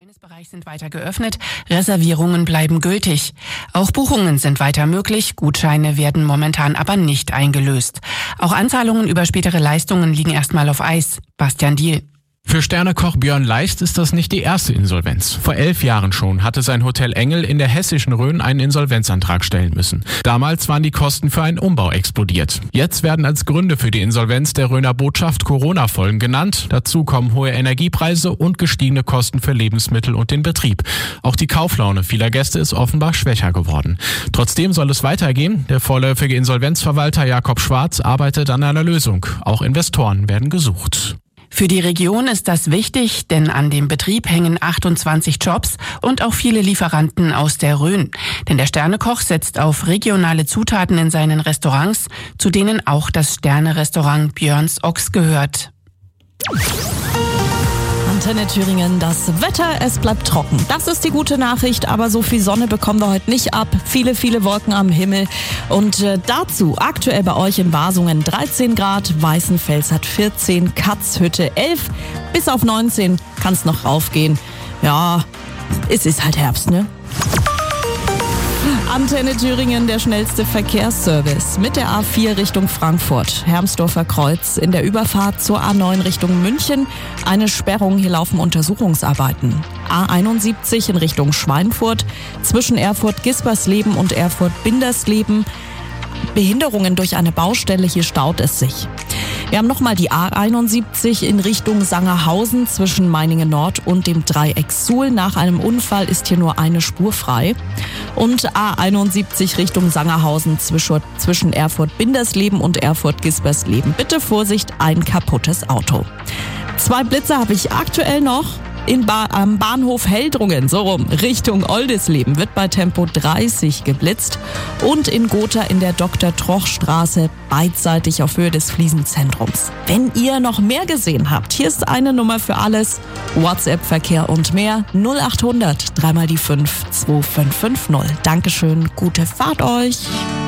Wellnessbereich sind weiter geöffnet, Reservierungen bleiben gültig. Auch Buchungen sind weiter möglich, Gutscheine werden momentan aber nicht eingelöst. Auch Anzahlungen über spätere Leistungen liegen erstmal auf Eis. Bastian Diehl. Für Sternekoch Björn Leist ist das nicht die erste Insolvenz. Vor 11 Jahren schon hatte sein Hotel Engel in der hessischen Rhön einen Insolvenzantrag stellen müssen. Damals waren die Kosten für einen Umbau explodiert. Jetzt werden als Gründe für die Insolvenz der Rhöner Botschaft Corona-Folgen genannt. Dazu kommen hohe Energiepreise und gestiegene Kosten für Lebensmittel und den Betrieb. Auch die Kauflaune vieler Gäste ist offenbar schwächer geworden. Trotzdem soll es weitergehen. Der vorläufige Insolvenzverwalter Jakob Schwarz arbeitet an einer Lösung. Auch Investoren werden gesucht. Für die Region ist das wichtig, denn an dem Betrieb hängen 28 Jobs und auch viele Lieferanten aus der Rhön. Denn der Sternekoch setzt auf regionale Zutaten in seinen Restaurants, zu denen auch das Sterne-Restaurant Björns Ochs gehört. Antenne Thüringen, das Wetter, es bleibt trocken. Das ist die gute Nachricht, aber so viel Sonne bekommen wir heute nicht ab. Viele, viele Wolken am Himmel. Und dazu aktuell bei euch in Wasungen 13 Grad, Weißenfels hat 14, Katzhütte 11, bis auf 19 kann es noch raufgehen. Ja, es ist halt Herbst, ne? Antenne Thüringen, der schnellste Verkehrsservice mit der A4 Richtung Frankfurt, Hermsdorfer Kreuz. In der Überfahrt zur A9 Richtung München eine Sperrung, hier laufen Untersuchungsarbeiten. A71 in Richtung Schweinfurt, zwischen Erfurt-Gispersleben und Erfurt-Bindersleben. Behinderungen durch eine Baustelle, hier staut es sich. Wir haben nochmal die A71 in Richtung Sangerhausen zwischen Meiningen Nord und dem Dreieck Suhl. Nach einem Unfall ist hier nur eine Spur frei. Und A71 Richtung Sangerhausen zwischen Erfurt-Bindersleben und Erfurt-Gispersleben. Bitte Vorsicht, ein kaputtes Auto. 2 Blitze habe ich aktuell noch. Am Bahnhof Heldrungen, so rum, Richtung Oldisleben, wird bei Tempo 30 geblitzt. Und in Gotha in der Dr.-Troch-Straße, beidseitig auf Höhe des Fliesenzentrums. Wenn ihr noch mehr gesehen habt, hier ist eine Nummer für alles. WhatsApp-Verkehr und mehr 0800 3 mal die 5 2550. Dankeschön, gute Fahrt euch.